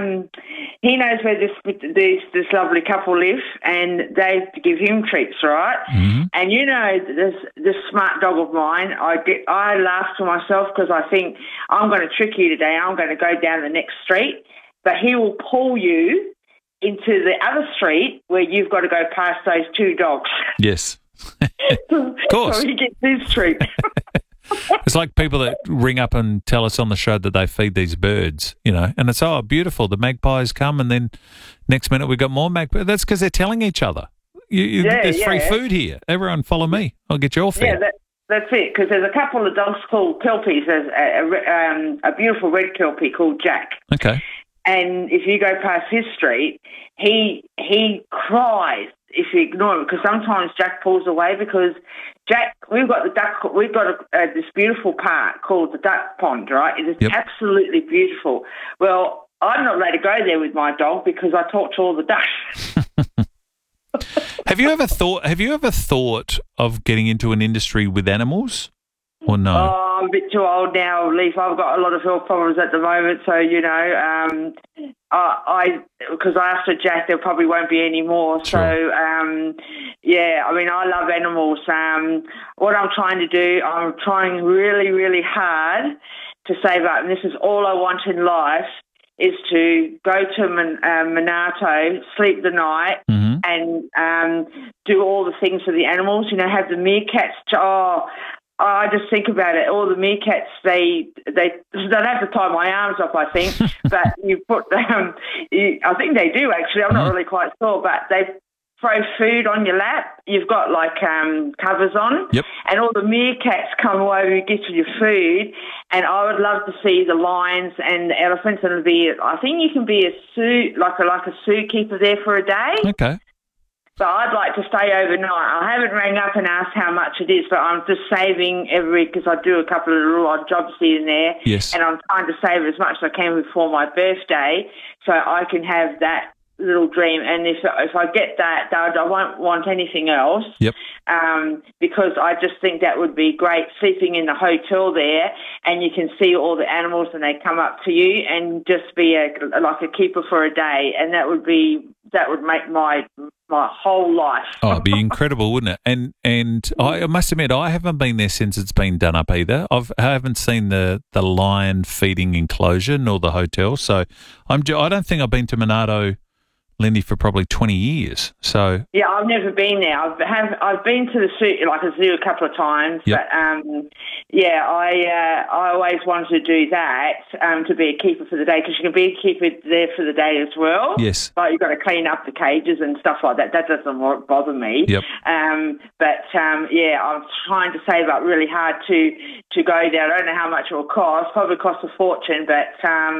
he knows where this lovely couple live, and they give him treats, right? Mm-hmm. And this smart dog of mine, I laugh to myself because I think I'm going to trick you today. I'm going to go down the next street, but he will pull you into the other street where you've got to go past those two dogs. Yes. Of course. So he gets his treat. It's like people that ring up and tell us on the show that they feed these birds, and it's, beautiful. The magpies come, and then next minute we've got more magpies. That's because they're telling each other, there's free food here. Everyone follow me. I'll get you all fed. Yeah, that's it, because there's a couple of dogs called Kelpies. There's a beautiful red Kelpie called Jack. Okay. And if you go past his street, he cries if you ignore him, because sometimes Jack pulls away because Jack, we've got this beautiful park called the Duck Pond, right? It is absolutely beautiful. Well, I'm not allowed to go there with my dog because I talk to all the ducks. Have you ever thought of getting into an industry with animals, or no? Oh, I'm a bit too old now, Leaf. I've got a lot of health problems at the moment, so because after Jack, there probably won't be any more. Sure. So, I love animals. What I'm trying to do, I'm trying really, really hard to save up, and this is all I want in life, is to go to Monarto, sleep the night, mm-hmm. and do all the things for the animals. Have the meerkats. I just think about it. All the meerkats, they don't have to tie my arms off, I think, but you put them. I think they do actually. I'm not really quite sure, but they throw food on your lap. You've got covers on, and all the meerkats come over and get you your food. And I would love to see the lions and the elephants, and I think you can be a zookeeper there for a day. Okay. So I'd like to stay overnight. I haven't rang up and asked how much it is, but I'm just saving because I do a couple of little odd jobs here and there. Yes. And I'm trying to save as much as I can before my birthday so I can have that little dream. And if I get that, I won't want anything else. Yep. Because I just think that would be great, sleeping in the hotel there, and you can see all the animals and they come up to you, and just be like a keeper for a day, and that would make my whole life. Oh, it'd be incredible, wouldn't it? And I must admit, I haven't been there since it's been done up either. I haven't seen the lion feeding enclosure nor the hotel, so I don't think I've been to Monarto, Lindy, for probably 20 years. So yeah, I've never been there. I've been to the zoo a couple of times, but I always wanted to do that, to be a keeper for the day, because you can be a keeper there for the day as well. Yes, but you've got to clean up the cages and stuff like that. That doesn't bother me. Yep. I'm trying to save up really hard to go there. I don't know how much it will cost. Probably cost a fortune, but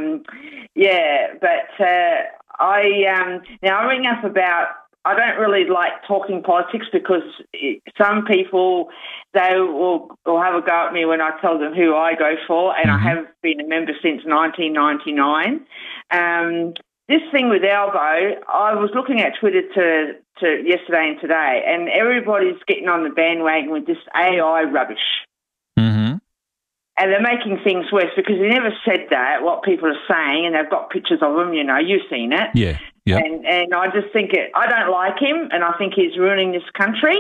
now I ring up about. I don't really like talking politics because some people, they will have a go at me when I tell them who I go for, and mm-hmm. I have been a member since 1999. This thing with Albo, I was looking at Twitter to yesterday and today, and everybody's getting on the bandwagon with this AI rubbish. Mm-hmm. And they're making things worse because he never said that, what people are saying, and they've got pictures of him, you've seen it. Yeah. Yep. And I just think I don't like him, and I think he's ruining this country.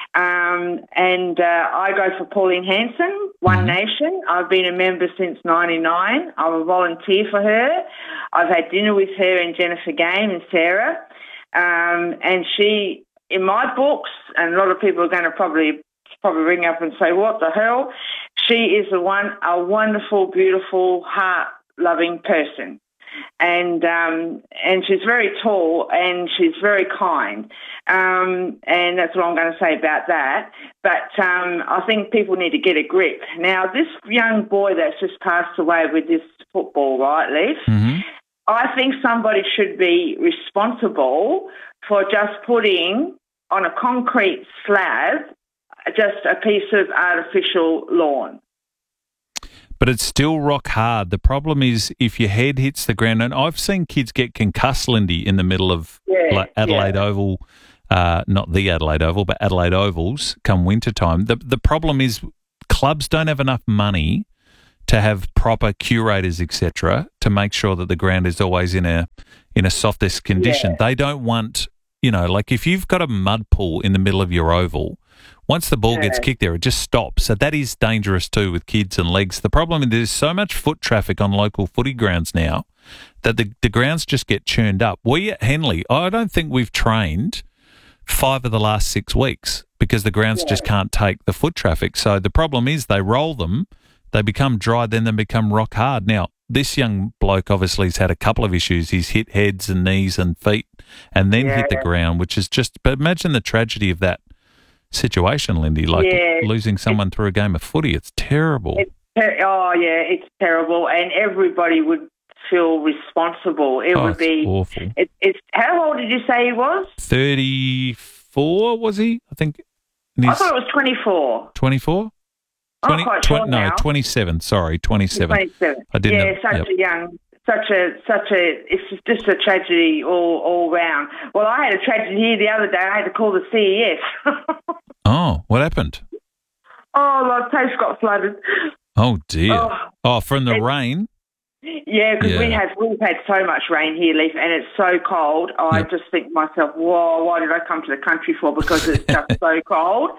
I go for Pauline Hanson, One mm-hmm. Nation. I've been a member since 1999. I'm a volunteer for her. I've had dinner with her and Jennifer Game and Sarah. And she, in my books, and a lot of people are going to probably ring up and say, what the hell? She is a wonderful, beautiful, heart-loving person. And she's very tall and she's very kind. And that's what I'm going to say about that. But I think people need to get a grip. Now, this young boy that's just passed away with this football, right, Leif? Mm-hmm. I think somebody should be responsible for just putting on a concrete slab just a piece of artificial lawn. But it's still rock hard. The problem is if your head hits the ground, and I've seen kids get concussed, Lindy, in the middle of Adelaide Oval, not the Adelaide Oval, but Adelaide Ovals come winter time. The problem is clubs don't have enough money to have proper curators, etc., to make sure that the ground is always in a softest condition. They don't want, like if you've got a mud pool in the middle of your oval, once the ball gets kicked there, it just stops. So that is dangerous too with kids and legs. The problem is there's so much foot traffic on local footy grounds now that the grounds just get churned up. We at Henley, I don't think we've trained 5 of the last 6 weeks because the grounds just can't take the foot traffic. So the problem is they roll them, they become dry, then they become rock hard. Now, this young bloke obviously has had a couple of issues. He's hit heads and knees and feet and then hit the ground, which is just – but imagine the tragedy of that situation, Lindy, losing someone through a game of footy. It's terrible. It's terrible, and everybody would feel responsible. It would be awful. It's how old did you say he was? 34, was he? I think. I thought it was 24. 24? I'm not quite sure now. 27. Sorry, 27. 27. I didn't. Such a young. It's just a tragedy all round. Well, I had a tragedy here the other day. I had to call the CES. Oh, what happened? Oh, my place got flooded. Oh dear. From the rain. Yeah, because we've had so much rain here, Leaf, and it's so cold. I just think to myself, whoa, why did I come to the country for? Because it's just so cold.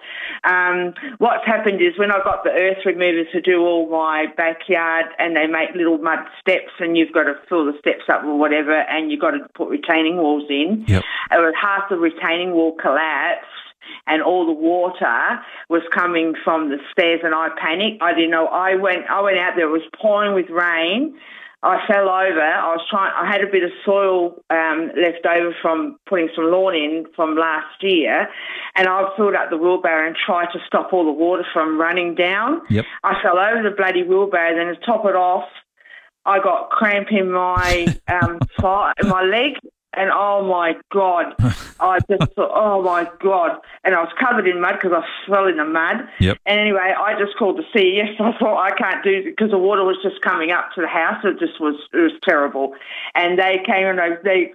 What's happened is when I got the earth removers to do all my backyard, and they make little mud steps, and you've got to fill the steps up or whatever, and you've got to put retaining walls in. Yep. It was half the retaining wall collapsed, and all the water was coming from the stairs, and I panicked. I didn't know. I went out there. It was pouring with rain. I fell over. I had a bit of soil left over from putting some lawn in from last year, and I filled up the wheelbarrow and tried to stop all the water from running down. Yep. I fell over the bloody wheelbarrow. Then to top it off, I got cramp in my my leg. And, oh, my God, I just thought, oh, my God. And I was covered in mud because I fell in the mud. Yep. And anyway, I just called the CES. I thought I can't do it because the water was just coming up to the house. It was terrible. And they came and they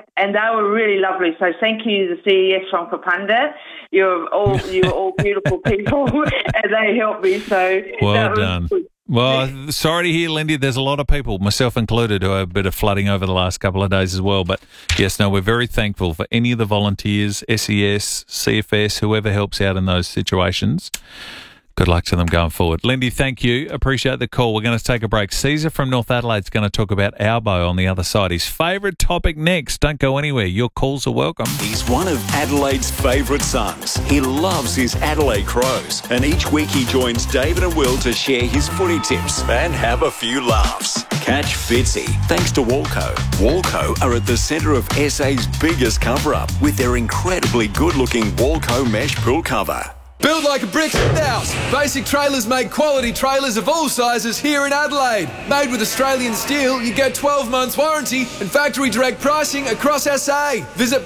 were really lovely. So thank you, the CES from Kapunda. You're all beautiful people, and they helped me. So well done. Well, sorry to hear, Lindy. There's a lot of people, myself included, who have a bit of flooding over the last couple of days as well. But yes, no, we're very thankful for any of the volunteers, SES, CFS, whoever helps out in those situations. Good luck to them going forward. Lindy, thank you. Appreciate the call. We're going to take a break. Caesar from North Adelaide's going to talk about Albo on the other side. His favourite topic next. Don't go anywhere. Your calls are welcome. He's one of Adelaide's favourite sons. He loves his Adelaide Crows. And each week he joins David and Will to share his footy tips and have a few laughs. Catch Fitzy, thanks to Walco. Walco are at the centre of SA's biggest cover-up with their incredibly good-looking Walco mesh pool cover. Build like a brick house. Basic Trailers make quality trailers of all sizes here in Adelaide. Made with Australian steel, you get 12 months warranty and factory direct pricing across SA. Visit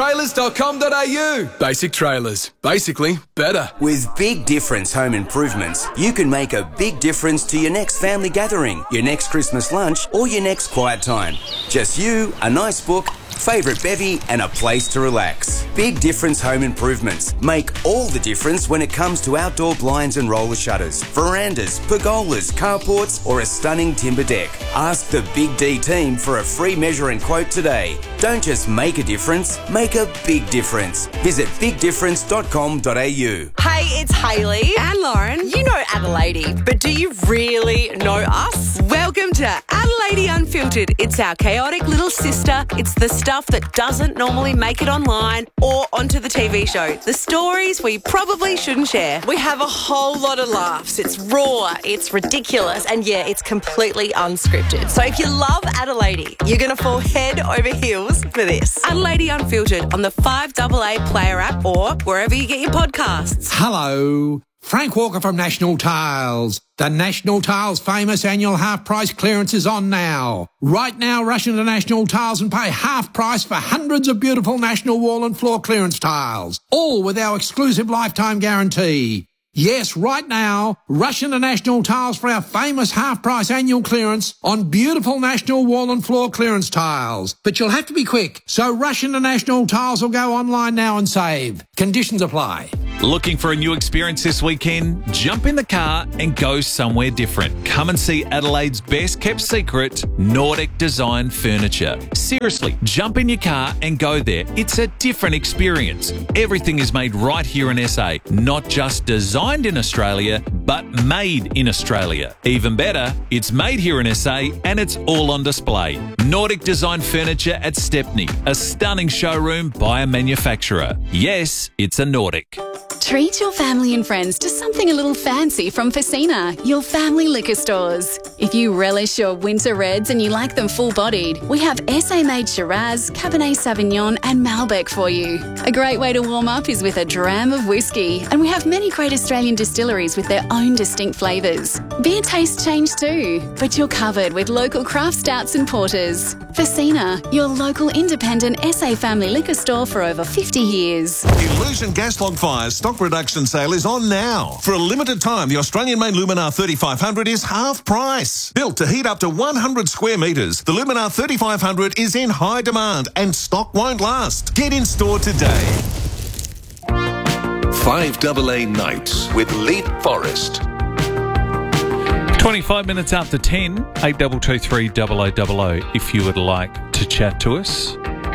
basictrailers.com.au. Basic Trailers. Basically better. With Big Difference Home Improvements, you can make a big difference to your next family gathering, your next Christmas lunch, or your next quiet time. Just you, a nice book, favourite bevy and a place to relax. Big Difference Home Improvements make all the difference when it comes to outdoor blinds and roller shutters, verandas, pergolas, carports or a stunning timber deck. Ask the Big D team for a free measure and quote today. Don't just make a difference, make a big difference. Visit bigdifference.com.au. Hey, it's Hayley and Lauren. You know Adelaide, but do you really know us? Welcome to Adelaide Unfiltered. It's our chaotic little sister. It's the stuff that doesn't normally make it online or onto the TV show. The stories we probably shouldn't share. We have a whole lot of laughs. It's raw, it's ridiculous, and yeah, it's completely unscripted. So if you love Adelaide, you're going to fall head over heels for this. Adelaide Unfiltered on the 5AA Player app or wherever you get your podcasts. Hello. Frank Walker from National Tiles. The National Tiles famous annual half-price clearance is on now. Right now, rush into National Tiles and pay half price for hundreds of beautiful National wall and floor clearance tiles, all with our exclusive lifetime guarantee. Yes, right now, rush into National Tiles for our famous half-price annual clearance on beautiful National wall and floor clearance tiles. But you'll have to be quick, so rush into National Tiles or go online now and save. Conditions apply. Looking for a new experience this weekend? Jump in the car and go somewhere different. Come and see Adelaide's best kept secret, Nordic Design Furniture. Seriously, jump in your car and go there. It's a different experience. Everything is made right here in SA. Not just designed in Australia, but made in Australia. Even better, it's made here in SA and it's all on display. Nordic Design Furniture at Stepney, a stunning showroom by a manufacturer. Yes, it's a Nordic. Treat your family and friends to something a little fancy from Facina, your family liquor stores. If you relish your winter reds and you like them full-bodied, we have SA-made Shiraz, Cabernet Sauvignon and Malbec for you. A great way to warm up is with a dram of whiskey, and we have many great Australian distilleries with their own distinct flavours. Beer tastes change too, but you're covered with local craft stouts and porters. Facina, your local independent SA family liquor store for over 50 years. Illusion Gas Log Fire's stock reduction sale is on now. For a limited time, the Australian-made Luminar 3500 is half price. Built to heat up to 100 square metres, the Luminar 3500 is in high demand and stock won't last. Get in store today. 5AA Nights with Leap Forest. 25 minutes after 10, 8223 0000 if you would like to chat to us.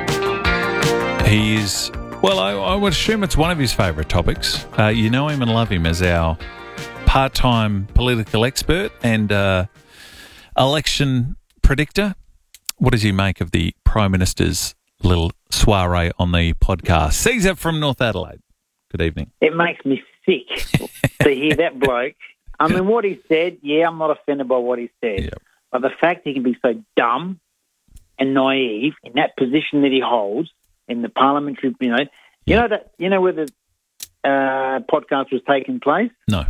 He is, well, I would assume it's one of his favourite topics. You know him and love him as our part-time political expert and election predictor. What does he make of the Prime Minister's little soiree on the podcast? Caesar from North Adelaide. Good evening. It makes me sick to hear that bloke. I mean, what he said, yeah, I'm not offended by what he said. Yep. But the fact he can be so dumb and naive in that position that he holds in the parliamentary, you know where the podcast was taking place? No.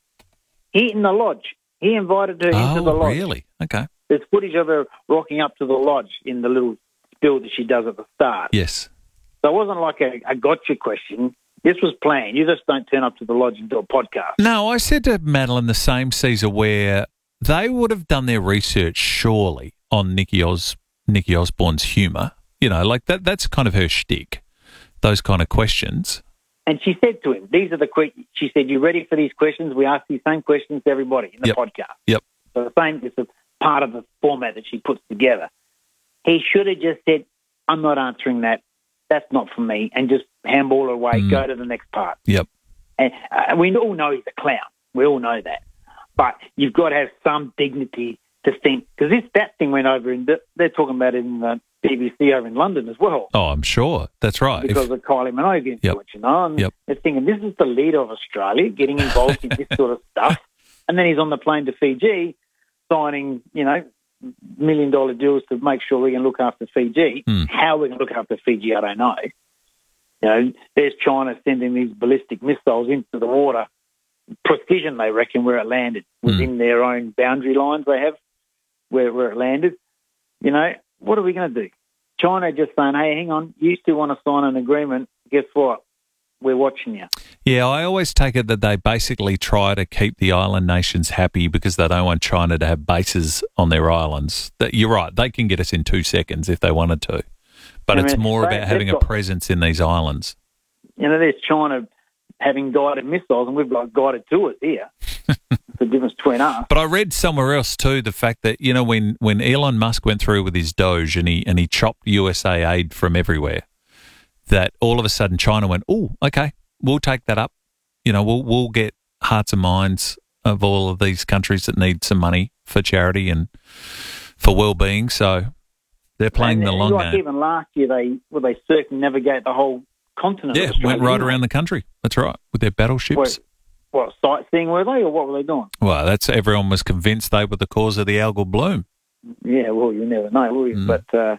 In the lodge. He invited her into the lodge. Really? Okay. There's footage of her rocking up to the lodge in the little spiel that she does at the start. Yes. So it wasn't like a gotcha question. This was planned. You just don't turn up to the lodge and do a podcast. No, I said to Madeline the same, Caesar, where they would have done their research surely on Nikki Osborne's humour. You know, like that's kind of her shtick, those kind of questions. And she said to him, these are the questions. She said, you ready for these questions? We ask these same questions to everybody in the podcast. Yep. So it's a part of the format that she puts together. He should have just said, I'm not answering that. That's not for me, and just handball away, go to the next part. Yep. And we all know he's a clown. We all know that. But you've got to have some dignity to think, because that thing went over, they're talking about it in the BBC over in London as well. Oh, I'm sure. That's right. Because of Kylie Minogue into it, you know. And they're thinking, this is the leader of Australia getting involved in this sort of stuff. And then he's on the plane to Fiji signing, $1 million deals to make sure we can look after Fiji. How we can look after Fiji, I don't know. You know, there's China sending these ballistic missiles into the water. Precision, they reckon, where it landed, within their own boundary lines they have, where it landed. You know, what are we going to do? China just saying, hey, hang on, you still want to sign an agreement, guess what? We're watching you. Yeah, I always take it that they basically try to keep the island nations happy because they don't want China to have bases on their islands. You're right, they can get us in 2 seconds if they wanted to. But it's more about having a presence in these islands. You know, there's China having guided missiles and we've got guided tours here. The difference between us. But I read somewhere else too the fact that, you know, when Elon Musk went through with his Doge and he chopped USA aid from everywhere, that all of a sudden China went, oh, okay, we'll take that up. You know, we'll get hearts and minds of all of these countries that need some money for charity and for well-being. So they're playing the long game. Even last year, they circumnavigate the whole continent. Yeah, went right around the country. That's right, with their battleships. What, sightseeing were they, or what were they doing? Well, everyone was convinced they were the cause of the algal bloom. Yeah, well, you never know, will you? But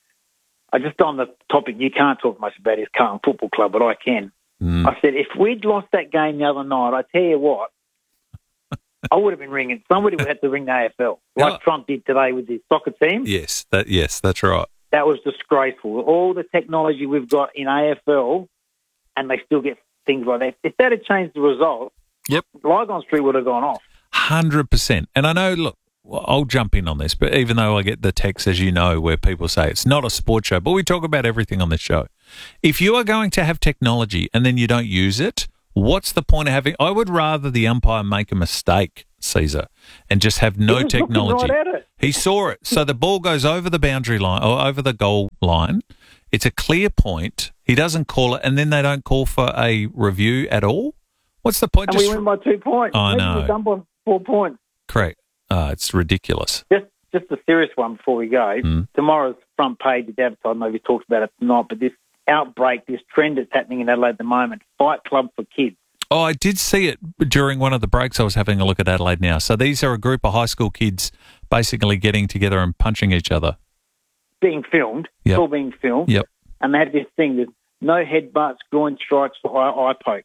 I just, on the topic, you can't talk much about his Carlton Football Club, but I can. I said, if we'd lost that game the other night, I tell you what, I would have been ringing. Somebody would have to ring the AFL, like Trump did today with his soccer team. Yes, that's right. That was disgraceful. All the technology we've got in AFL, and they still get things like that. If that had changed the result, Lygon Street would have gone off. 100%. And I know, look, I'll jump in on this, but even though I get the text, as you know, where people say it's not a sports show, but we talk about everything on this show. If you are going to have technology and then you don't use it, What's the point of having? I would rather the umpire make a mistake, Caesar, and just have no technology. Right at it. He saw it. So the ball goes over the boundary line or over the goal line. It's a clear point. He doesn't call it, and then they don't call for a review at all. What's the point? And we win by 2 points. I know. We're done by 4 points. Correct. It's ridiculous. Just a serious one before we go. Tomorrow's front page is advertised. I know we talked about it tonight, but this outbreak, this trend that's happening in Adelaide at the moment, Fight Club for Kids. Oh, I did see it during one of the breaks. I was having a look at Adelaide Now. So these are a group of high school kids basically getting together and punching each other. Being filmed. It's all being filmed. Yep. And they had this thing, there's no headbutts, groin strikes, or eye pokes.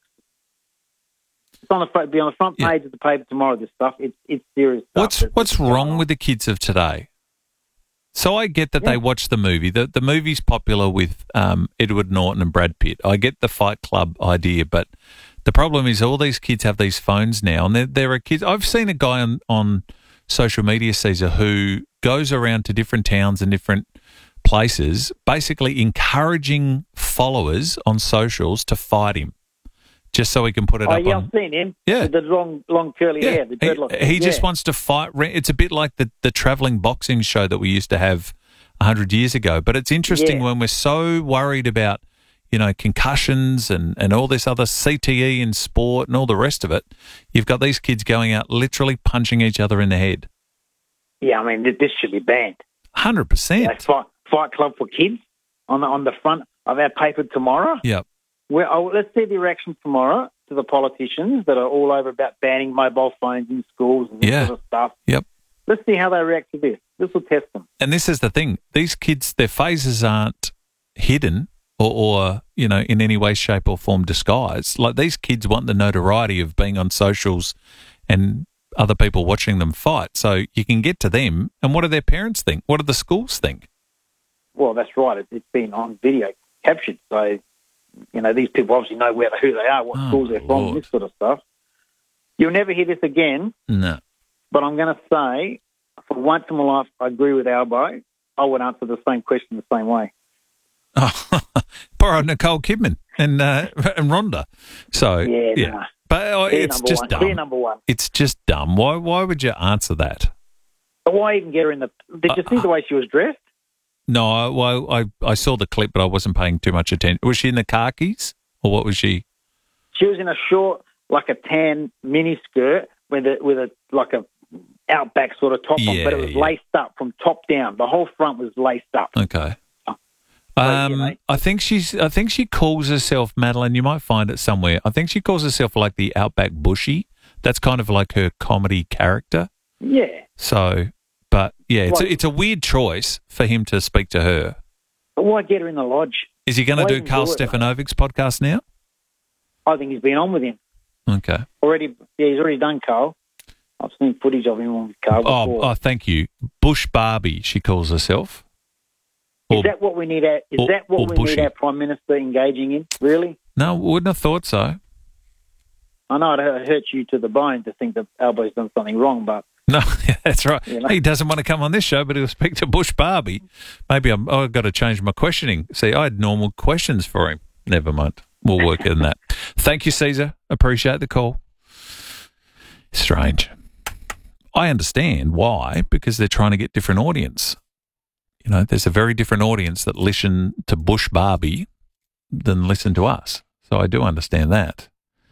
It's on be on the front page of the paper tomorrow, this stuff. It's serious stuff. What's wrong with the kids of today? So I get that they watch the movie. The movie's popular with Edward Norton and Brad Pitt. I get the Fight Club idea, but the problem is all these kids have these phones now, and there are kids. I've seen a guy on social media, Caesar, who goes around to different towns and different places, basically encouraging followers on socials to fight him, just so he can put it up. I've seen him. Yeah, with the long curly hair, the dreadlocks. He just wants to fight. It's a bit like the travelling boxing show that we used to have 100 years ago. But it's interesting when we're so worried about, concussions and all this other CTE in sport and all the rest of it. You've got these kids going out literally punching each other in the head. Yeah, I mean, this should be banned. 100%. Fight Club for Kids on the front of our paper tomorrow. Yep. Let's see the reaction tomorrow to the politicians that are all over about banning mobile phones in schools and this sort of stuff. Yep. Let's see how they react to this. This will test them. And this is the thing. These kids, their faces aren't hidden or in any way, shape or form disguised. Like, these kids want the notoriety of being on socials and other people watching them fight. So you can get to them. And what do their parents think? What do the schools think? Well, that's right. It's been on video captured. So, these people obviously know who they are, what schools they're from, this sort of stuff. You'll never hear this again. No. But I'm going to say, for once in my life, I agree with Albo. I would answer the same question the same way. Oh, poor old Nicole Kidman and Rhonda. So, Nah. But it's just dumb. Clear number one. It's just dumb. Why would you answer that? But why even get her in the... Did you see the way she was dressed? No, I saw the clip, but I wasn't paying too much attention. Was she in the khakis, or what was she? She was in a short, like a tan mini skirt with a outback sort of top on, but it was laced up from top down. The whole front was laced up. Okay. I think she calls herself, Madeline, you might find it somewhere. I think she calls herself like the Outback Bushy. That's kind of like her comedy character. Yeah. So, but yeah, it's a weird choice for him to speak to her. But why get her in the lodge? Is he going to do Carl Stefanovic's podcast now? I think he's been on with him. Okay. He's already done Carl. I've seen footage of him on with Carl before. Oh, thank you. Bush Barbie, she calls herself. Is that what we need? Need our Prime Minister engaging in? Really? No, wouldn't have thought so. I know it hurts you to the bone to think that Albo's done something wrong, but no, that's right. He doesn't want to come on this show, but he'll speak to Bush Barbie. Maybe I've got to change my questioning. See, I had normal questions for him. Never mind. We'll work on that. Thank you, Caesar. Appreciate the call. Strange. I understand why, because they're trying to get different audience. There's a very different audience that listen to Bush Barbie than listen to us. So I do understand that.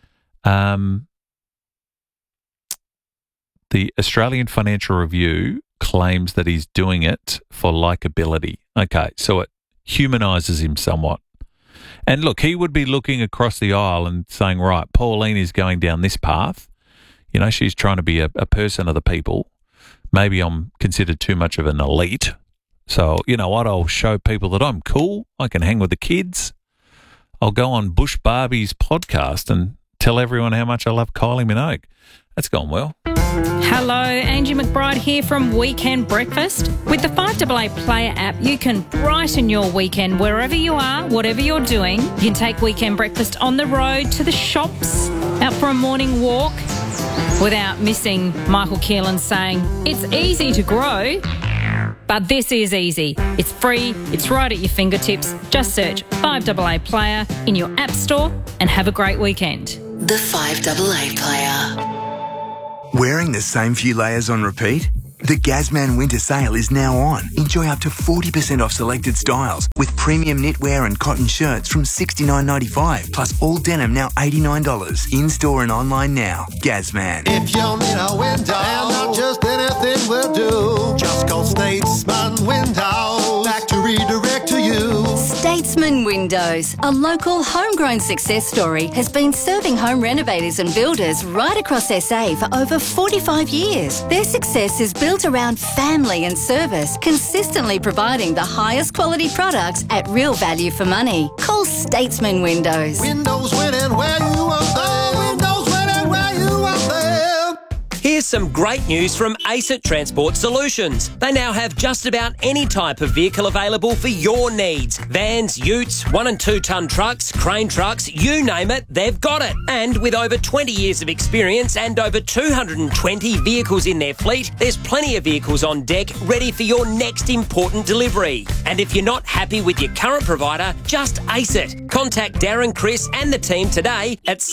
The Australian Financial Review claims that he's doing it for likability. Okay, so it humanises him somewhat. And look, he would be looking across the aisle and saying, right, Pauline is going down this path. She's trying to be a person of the people. Maybe I'm considered too much of an elite. So, you know what, I'll show people that I'm cool. I can hang with the kids. I'll go on Bush Barbie's podcast and tell everyone how much I love Kylie Minogue. That's gone well. Hello, Angie McBride here from Weekend Breakfast. With the 5AA Player app, you can brighten your weekend wherever you are, whatever you're doing. You can take Weekend Breakfast on the road, to the shops, out for a morning walk, without missing Michael Keelan saying, it's easy to grow, but this is easy. It's free, it's right at your fingertips. Just search 5AA Player in your app store and have a great weekend. The 5AA Player. Wearing the same few layers on repeat? The Gazman Winter Sale is now on. Enjoy up to 40% off selected styles with premium knitwear and cotton shirts from $69.95 plus all denim now $89. In-store and online now. Gazman. If you need a window, and not just anything will do, just call Statesman Windows. Factory direct to you. Statesman Windows, a local homegrown success story, has been serving home renovators and builders right across SA for over 45 years. Their success is built around family and service, consistently providing the highest quality products at real value for money. Call Statesman Windows. Windows winning where you are there. Windows winning where you are there. Here's some great news from ACET Transport Solutions. They now have just about any type of vehicle available for your needs. Vans, utes, 1 and 2 tonne trucks, crane trucks, you name it, they've got it. And with over 20 years of experience and over 220 vehicles in their fleet, there's plenty of vehicles on deck ready for your next important delivery. And if you're not happy with your current provider, just ace it. Contact Darren, Chris and the team today at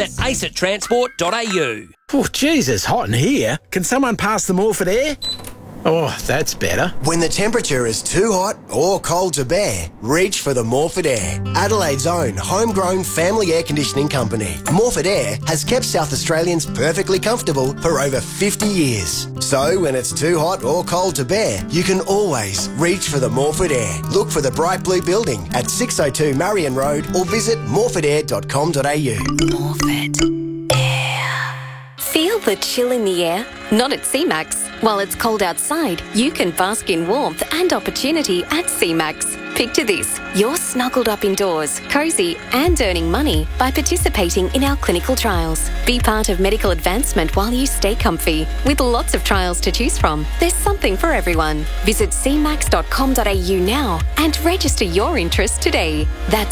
sales@acettransport.au. Oh, geez, it's hot in here. Can someone pass the Morford air? Oh, that's better. When the temperature is too hot or cold to bear, reach for the Morford Air, Adelaide's own homegrown family air conditioning company. Morford Air has kept South Australians perfectly comfortable for over 50 years. So when it's too hot or cold to bear, you can always reach for the Morford Air. Look for the bright blue building at 602 Marion Road or visit morfordair.com.au. Morford Air. Feel the chill in the air? Not at CMAX. While it's cold outside, you can bask in warmth and opportunity at CMAX. Picture this, you're snuggled up indoors, cosy and earning money by participating in our clinical trials. Be part of medical advancement while you stay comfy. With lots of trials to choose from, there's something for everyone. Visit cmax.com.au now and register your interest today. That's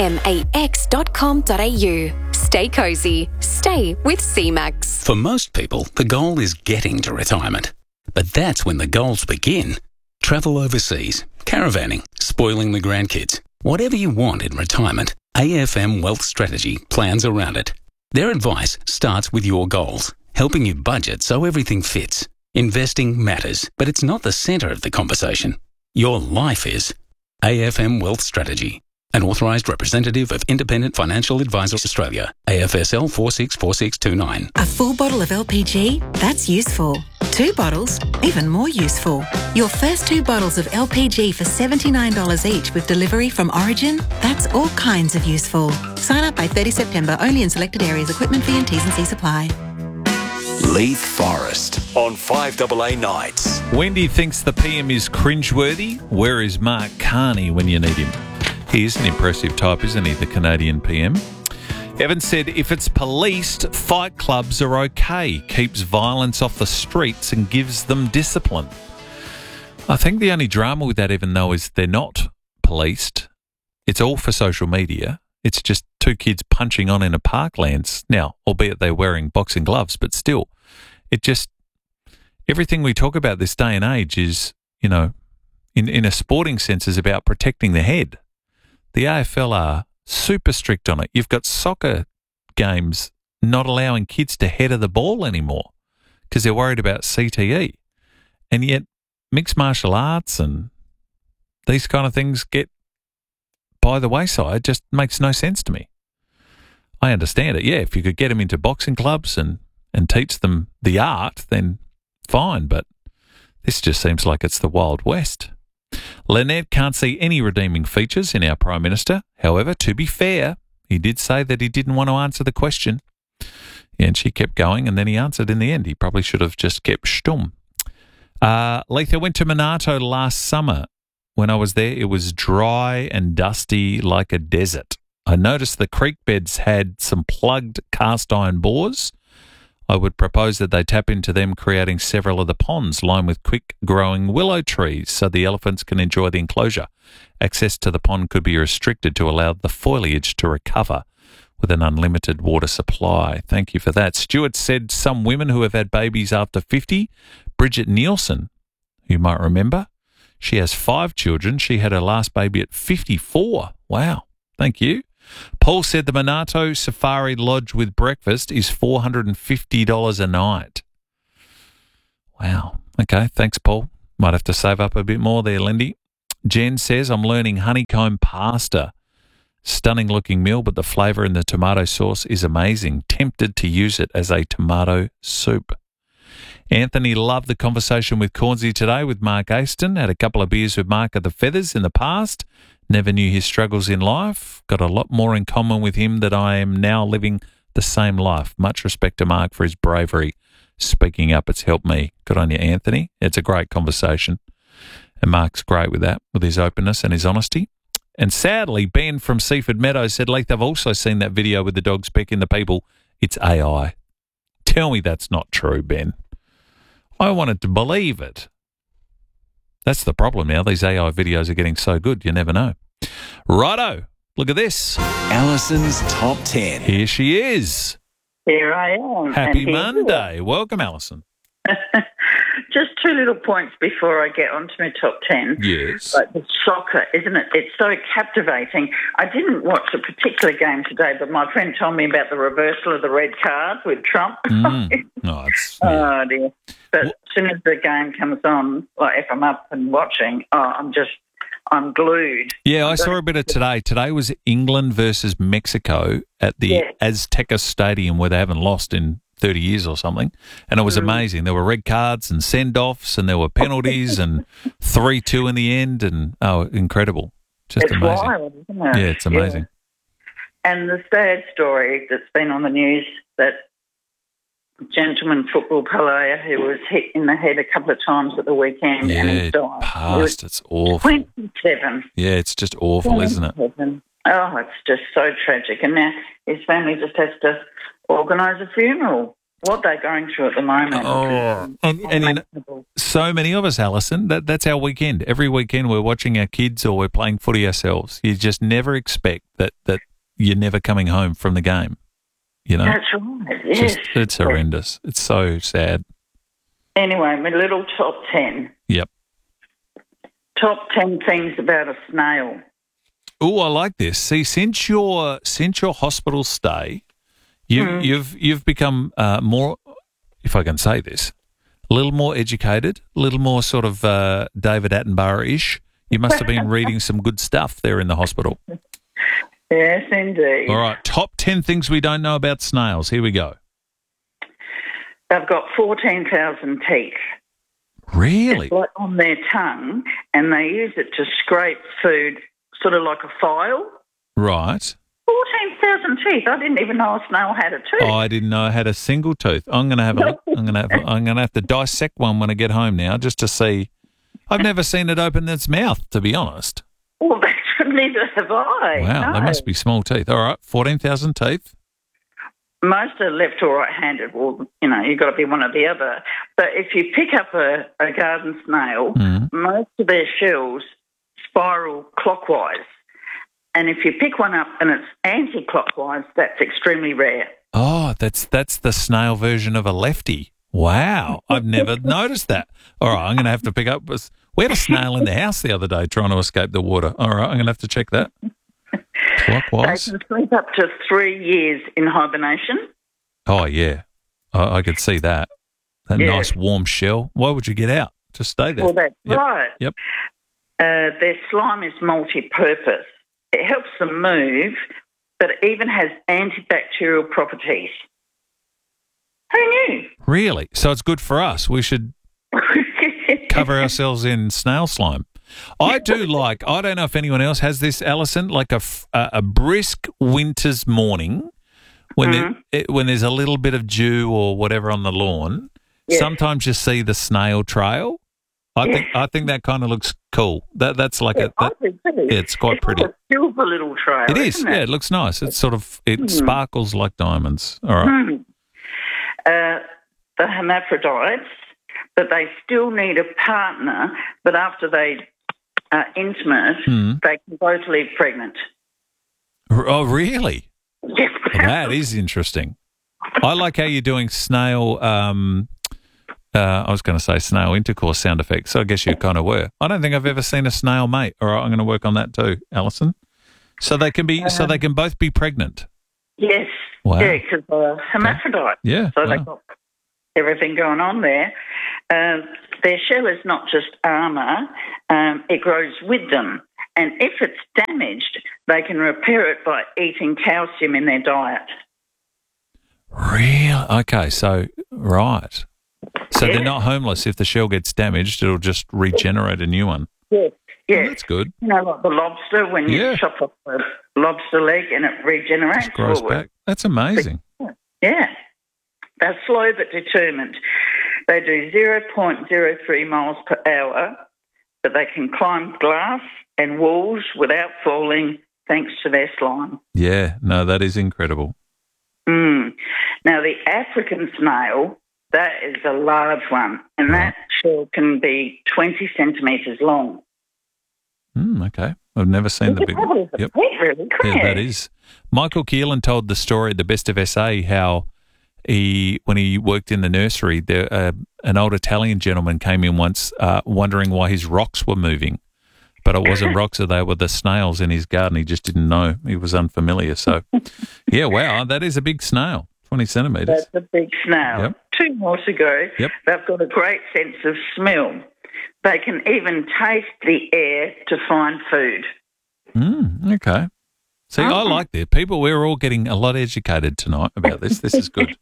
cmax.com.au. Stay cosy. Stay with CMAX. For most people, the goal is getting to retirement. But that's when the goals begin. Travel overseas, caravanning, spoiling the grandkids. Whatever you want in retirement, AFM Wealth Strategy plans around it. Their advice starts with your goals, helping you budget so everything fits. Investing matters, but it's not the centre of the conversation. Your life is. AFM Wealth Strategy. An authorised representative of Independent Financial Advisors Australia. AFSL 464629. A full bottle of LPG? That's useful. 2 bottles? Even more useful. Your first 2 bottles of LPG for $79 each with delivery from Origin? That's all kinds of useful. Sign up by 30 September only in selected areas. Equipment fee and T&C supply. Leith Forest on 5AA Nights. Wendy thinks the PM is cringeworthy. Where is Mark Carney when you need him? He is an impressive type, isn't he, the Canadian PM? Evan said if it's policed, fight clubs are okay. Keeps violence off the streets and gives them discipline. I think the only drama with that, Evan, though, is they're not policed. It's all for social media. It's just 2 kids punching on in a parklands. Now, albeit they're wearing boxing gloves, but still, it just, everything we talk about this day and age is, you know, in a sporting sense, is about protecting the head. The AFL are super strict on it. You've got soccer games not allowing kids to header the ball anymore because they're worried about CTE. And yet mixed martial arts and these kind of things get by the wayside. Just makes no sense to me. I understand it. Yeah, if you could get them into boxing clubs and teach them the art, then fine. But this just seems like it's the Wild West. Lynette can't see any redeeming features in our Prime Minister. However, to be fair, he did say that he didn't want to answer the question. And she kept going, and then he answered in the end. He probably should have just kept stum. Leith, I went to Monarto last summer. When I was there, it was dry and dusty like a desert. I noticed the creek beds had some plugged cast iron bores. I would propose that they tap into them, creating several of the ponds lined with quick-growing willow trees so the elephants can enjoy the enclosure. Access to the pond could be restricted to allow the foliage to recover with an unlimited water supply. Thank you for that. Stuart said some women who have had babies after 50, Bridget Nielsen, who you might remember, she has 5 children. She had her last baby at 54. Wow. Thank you. Paul said the Monarto Safari Lodge with breakfast is $450 a night. Wow. Okay, thanks, Paul. Might have to save up a bit more there, Lindy. Jen says, I'm learning honeycomb pasta. Stunning looking meal, but the flavour in the tomato sauce is amazing. Tempted to use it as a tomato soup. Anthony loved the conversation with Cornsey today with Mark Aston. Had a couple of beers with Mark at the Feathers in the past. Never knew his struggles in life. Got a lot more in common with him that I am now living the same life. Much respect to Mark for his bravery. Speaking up, it's helped me. Good on you, Anthony. It's a great conversation. And Mark's great with that, with his openness and his honesty. And sadly, Ben from Seaford Meadows said, Leith, I've also seen that video with the dogs pecking the people. It's AI. Tell me that's not true, Ben. I wanted to believe it. That's the problem now. These AI videos are getting so good, you never know. Righto. Look at this. Alison's Top 10. Here she is. Here I am. Happy Monday. Welcome, Alison. Just two little points before I get onto my top 10. Yes. Like the soccer, isn't it? It's so captivating. I didn't watch a particular game today, but my friend told me about the reversal of the red card with Trump. Oh, dear. But as soon as the game comes on, like if I'm up and watching, I'm glued. Yeah, I saw a bit of today. Today was England versus Mexico at the Azteca Stadium where they haven't lost in 30 years or something. And it was amazing. There were red cards and send-offs and there were penalties and 3-2 in the end. And, incredible. Just amazing. It's wild, isn't it? Yeah, it's amazing. Yeah. And the sad story that's been on the news, that gentleman football player who was hit in the head a couple of times at the weekend and he died. Passed. It's awful. 27. Yeah, it's just awful, isn't it? Oh, it's just so tragic. And now his family just has to organise a funeral. What they're going through at the moment. Oh, and so many of us, Alison, that's our weekend. Every weekend we're watching our kids or we're playing footy ourselves. You just never expect that you're never coming home from the game. You know? That's right, yes. It's horrendous. It's so sad. Anyway, my little top 10. Yep. Top 10 things about a snail. Oh, I like this. See, since your hospital stay, you've become more, if I can say this, a little more educated, a little more sort of David Attenborough-ish. You must have been reading some good stuff there in the hospital. Yes, indeed. All right, top 10 things we don't know about snails. Here we go. They've got 14,000 teeth. Really? It's like on their tongue, and they use it to scrape food, sort of like a file. Right. 14,000 teeth. I didn't even know a snail had a tooth. Oh, I didn't know it had a single tooth. I'm going to have a look. I'm going to have to dissect one when I get home now, just to see. I've never seen it open its mouth, to be honest. Well, neither have I. Wow, they must be small teeth. All right, 14,000 teeth. Most are left or right-handed. Well, you've got to be one or the other. But if you pick up a garden snail, most of their shells spiral clockwise. And if you pick one up and it's anti-clockwise, that's extremely rare. Oh, that's the snail version of a lefty. Wow, I've never noticed that. All right, I'm going to have to pick up. We had a snail in the house the other day trying to escape the water. All right, I'm going to have to check that. Clockwise. They can sleep up to 3 years in hibernation. Oh, yeah. I could see that. That nice warm shell. Why would you get out? Just stay there. Well, that's right. Yep. Their slime is multi-purpose. It helps them move, but it even has antibacterial properties. Who knew? Really? So it's good for us. We should cover ourselves in snail slime. I do like, I don't know if anyone else has this, Alison, like a brisk winter's morning when when there's a little bit of dew or whatever on the lawn. Yes. Sometimes you see the snail trail. I think that kind of looks cool. That's like it's quite pretty. It's a silver little trail. It is. Isn't it? Yeah, it looks nice. It's sort of sparkles like diamonds. All right. The hermaphrodites, but they still need a partner. But after they are intimate, they can both leave pregnant. Oh, really? Yes. Well, that is interesting. I like how you're doing snail. I was going to say snail intercourse sound effects. So I guess you kind of were. I don't think I've ever seen a snail mate. All right, I'm going to work on that too, Alison. So they can be. So they can both be pregnant. Yes. Wow. Yeah, because hermaphrodite. Yeah. So wow. they've got everything going on there. Their shell is not just armour. It grows with them. And if it's damaged, they can repair it by eating calcium in their diet. Really? Okay, so, right. So they're not homeless. If the shell gets damaged, it'll just regenerate a new one. Yes. Yeah. Oh, that's good. You know, like the lobster, when you chop off the lobster leg and it regenerates. It grows back. That's amazing. Yeah. They're slow but determined. They do 0.03 miles per hour, but they can climb glass and walls without falling thanks to their slime. Yeah, no, that is incredible. Now, the African snail, that is a large one, and that shell can be 20 centimetres long. Okay. I've never seen the big one. Yep. Really, yeah, that is. Michael Keelan told the story at the Best of SA how when he worked in the nursery, an old Italian gentleman came in once wondering why his rocks were moving. But it wasn't rocks, they were the snails in his garden. He just didn't know. He was unfamiliar. So, yeah, wow, that is a big snail, 20 centimetres. That's a big snail. Yep. 2 more to go. Yep. They've got a great sense of smell. They can even taste the air to find food. Okay. See, I like that. People, we're all getting a lot educated tonight about this. This is good.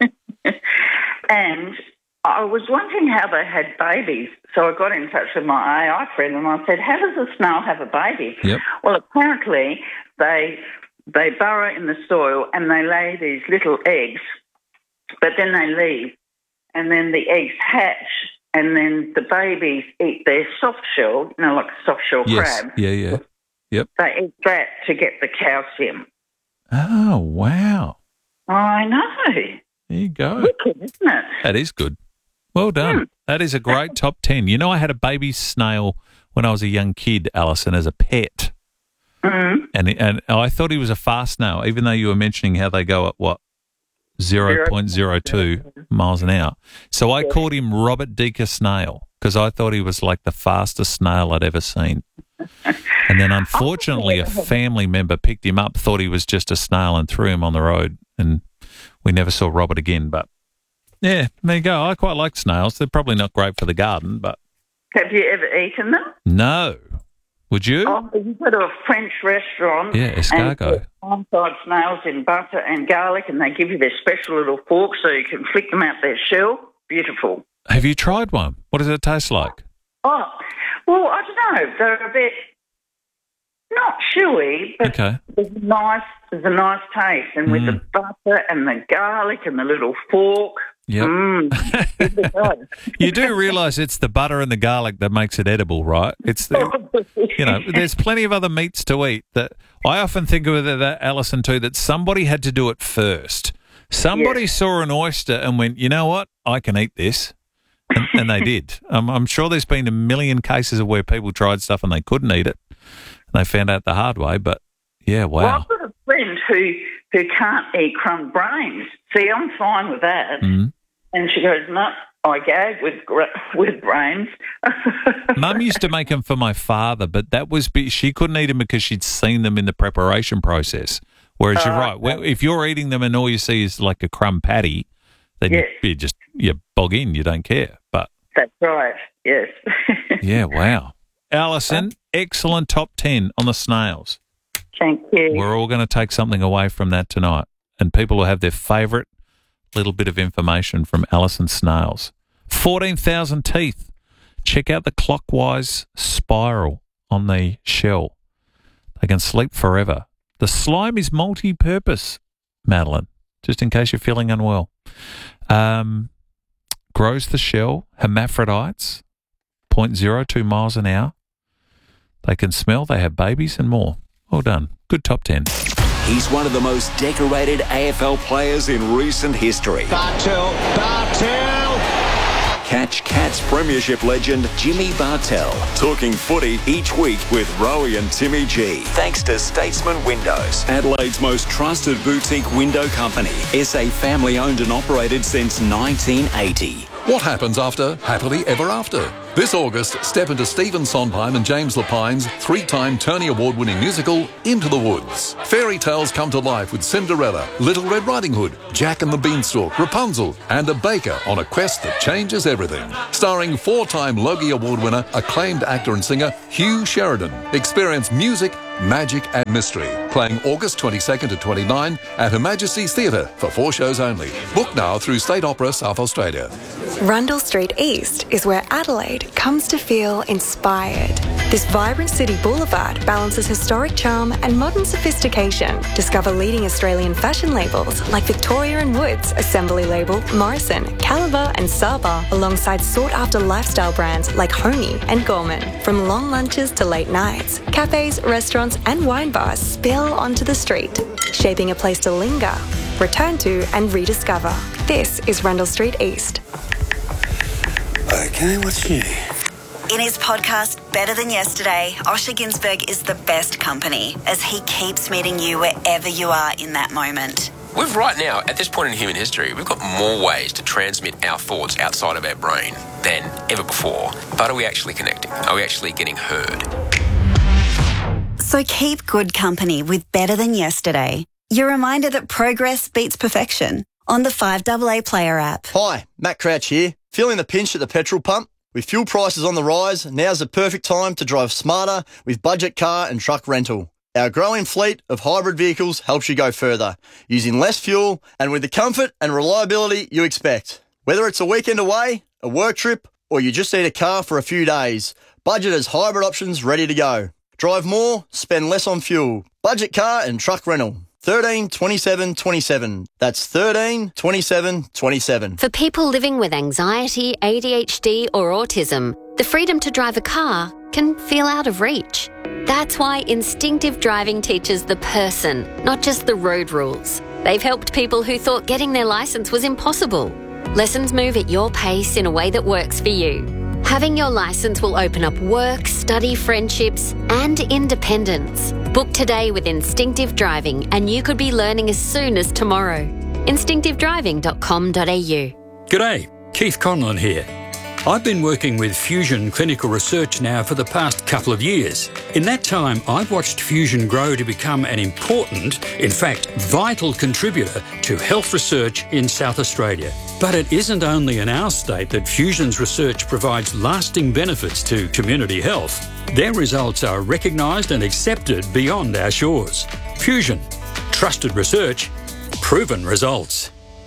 And I was wondering how they had babies. So I got in touch with my AI friend and I said, how does a snail have a baby? Yep. Well, apparently they burrow in the soil and they lay these little eggs, but then they leave. And then the eggs hatch and then the babies eat their soft shell, you know, like a soft shell crab. Yeah. Yep. They eat that to get the calcium. Oh, wow. I know. There you go. Wicked, isn't it? That is good. Well done. That is a great top 10. You know, I had a baby snail when I was a young kid, Alison, as a pet. And I thought he was a fast snail, even though you were mentioning how they go at, 0.02 miles an hour. So I called him Robert Deaker Snail because I thought he was like the fastest snail I'd ever seen. And then unfortunately a family member picked him up, thought he was just a snail and threw him on the road, and we never saw Robert again. But yeah, there you go. I quite like snails. They're probably not great for the garden, but... Have you ever eaten them? No. Would you? Oh, you go to a French restaurant. Yeah, escargot. And fried snails in butter and garlic, and they give you their special little fork so you can flick them out their shell. Beautiful. Have you tried one? What does it taste like? Oh, well, I don't know. They're a bit not chewy, but there's a nice taste. And with the butter and the garlic and the little fork. Yep. You do realise it's the butter and the garlic that makes it edible, right? It's there's plenty of other meats to eat that I often think of that, Alison, too, that somebody had to do it first. Somebody saw an oyster and went, you know what, I can eat this. And they did. I'm sure there's been a million cases of where people tried stuff and they couldn't eat it. And they found out the hard way. But, yeah, wow. Well, I've got a friend who can't eat crumb brains. See, I'm fine with that. And she goes, no, I gag with brains. Mum used to make them for my father, but she couldn't eat them because she'd seen them in the preparation process. Whereas you're right. Well, if you're eating them and all you see is like a crumb patty, then you bog in, you don't care. But that's right, yes. Yeah, wow. Alison, excellent top 10 on the snails. Thank you. We're all going to take something away from that tonight. And people will have their favourite little bit of information from Alison Snails. 14,000 teeth. Check out the clockwise spiral on the shell. They can sleep forever. The slime is multi-purpose, Madeline, just in case you're feeling unwell. Grows the shell, hermaphrodites, 0.02 miles an hour. They can smell, they have babies and more. Well done. Good top 10. He's one of the most decorated AFL players in recent history. Bartel. Catch Cats Premiership legend Jimmy Bartel talking footy each week with Rowie and Timmy G. Thanks to Statesman Windows, Adelaide's most trusted boutique window company. SA family owned and operated since 1980. What happens after Happily Ever After? This August, step into Stephen Sondheim and James Lapine's 3-time Tony Award-winning musical, Into the Woods. Fairy tales come to life with Cinderella, Little Red Riding Hood, Jack and the Beanstalk, Rapunzel, and a baker on a quest that changes everything. Starring 4-time Logie Award winner, acclaimed actor and singer Hugh Sheridan. Experience music, magic and mystery. Playing August 22nd to 29 at Her Majesty's Theatre for 4 shows only. Book now through State Opera South Australia. Rundle Street East is where Adelaide comes to feel inspired. This vibrant city boulevard balances historic charm and modern sophistication. Discover leading Australian fashion labels like Victoria & Woods, Assembly Label, Morrison, Caliber and Saba, alongside sought-after lifestyle brands like Honey and Gorman. From long lunches to late nights, cafes, restaurants and wine bars spill onto the street, shaping a place to linger, return to and rediscover. This is Rundle Street East. Okay, what's new? In his podcast, Better Than Yesterday, Osher Ginsberg is the best company as he keeps meeting you wherever you are in that moment. We've right now, at this point in human history, we've got more ways to transmit our thoughts outside of our brain than ever before. But are we actually connecting? Are we actually getting heard? So keep good company with Better Than Yesterday. Your reminder that progress beats perfection on the 5AA Player app. Hi, Matt Crouch here. Feeling the pinch at the petrol pump? With fuel prices on the rise, now's the perfect time to drive smarter with budget car and truck rental. Our growing fleet of hybrid vehicles helps you go further, using less fuel and with the comfort and reliability you expect. Whether it's a weekend away, a work trip, or you just need a car for a few days, Budget has hybrid options ready to go. Drive more, spend less on fuel. Budget car and truck rental. 13 27 27. That's 13 27 27. For people living with anxiety, ADHD or autism, the freedom to drive a car can feel out of reach. That's why Instinctive Driving teaches the person, not just the road rules. They've helped people who thought getting their licence was impossible. Lessons move at your pace in a way that works for you. Having your licence will open up work, study, friendships and independence. Book today with Instinctive Driving and you could be learning as soon as tomorrow. instinctivedriving.com.au. G'day, Keith Conlon here. I've been working with Fusion Clinical Research now for the past couple of years. In that time, I've watched Fusion grow to become an important, in fact, vital contributor to health research in South Australia. But it isn't only in our state that Fusion's research provides lasting benefits to community health. Their results are recognised and accepted beyond our shores. Fusion. Trusted research. Proven results.